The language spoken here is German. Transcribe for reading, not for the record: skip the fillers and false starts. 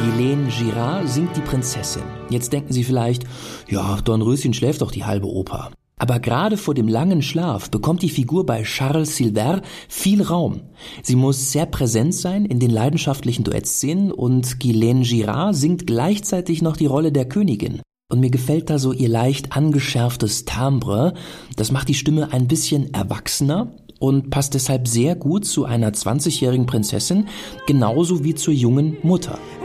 Ghislaine Girard singt die Prinzessin. Jetzt denken Sie vielleicht, ja, Dornröschen schläft doch die halbe Oper. Aber gerade vor dem langen Schlaf bekommt die Figur bei Charles Silver viel Raum. Sie muss sehr präsent sein in den leidenschaftlichen Duettszenen und Ghislaine Girard singt gleichzeitig noch die Rolle der Königin. Und mir gefällt da so ihr leicht angeschärftes Timbre. Das macht die Stimme ein bisschen erwachsener und passt deshalb sehr gut zu einer 20-jährigen Prinzessin, genauso wie zur jungen Mutter.